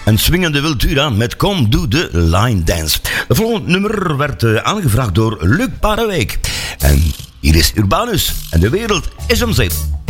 Een swingende Wiltura met Come Do The Line Dance. De volgende nummer werd aangevraagd door Luc Paardenwijk. En hier is Urbanus en de wereld is om zeep.